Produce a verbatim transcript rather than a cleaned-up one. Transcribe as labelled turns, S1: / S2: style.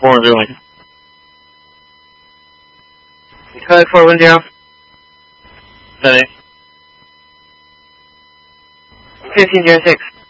S1: four zero. Code four one zero. Sorry. Fifteen zero six.